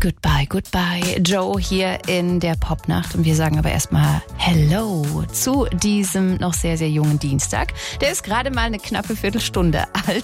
Goodbye, goodbye. Joe hier in der Popnacht. Und wir sagen aber erstmal Hello zu diesem noch sehr, sehr jungen Dienstag. Der ist gerade mal eine knappe Viertelstunde alt.